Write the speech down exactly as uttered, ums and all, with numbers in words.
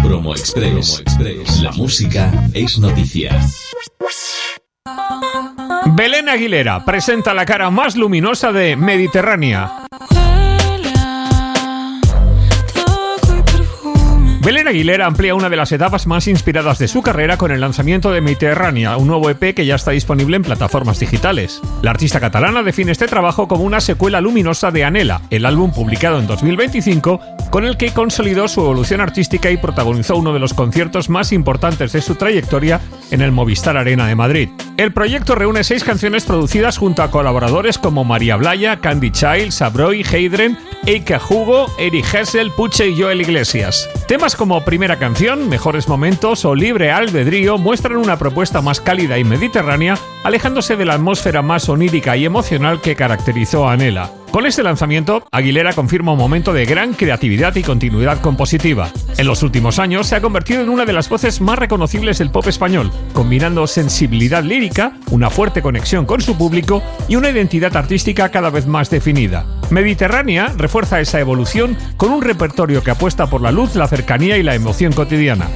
Promo Express. La música es noticia. Belén Aguilera presenta la cara más luminosa de Mediterránea. Belén Aguilera amplía una de las etapas más inspiradas de su carrera con el lanzamiento de Mediterránea, un nuevo E P que ya está disponible en plataformas digitales. La artista catalana define este trabajo como una secuela luminosa de Anhela, el álbum publicado en dos mil veinticinco, con el que consolidó su evolución artística y protagonizó uno de los conciertos más importantes de su trayectoria en el Movistar Arena de Madrid. El proyecto reúne seis canciones producidas junto a colaboradores como María Blaya, Candy Child, Sabroy, Heidren, Eike Hugo, Eric Hessel, Puche y Joel Iglesias. Temas como Primera Canción, Mejores Momentos o Libre Albedrío muestran una propuesta más cálida y mediterránea, alejándose de la atmósfera más onírica y emocional que caracterizó a Anhela. Con este lanzamiento, Aguilera confirma un momento de gran creatividad y continuidad compositiva. En los últimos años se ha convertido en una de las voces más reconocibles del pop español, combinando sensibilidad lírica, una fuerte conexión con su público y una identidad artística cada vez más definida. Mediterránea refuerza esa evolución con un repertorio que apuesta por la luz, la cercanía y la emoción cotidiana.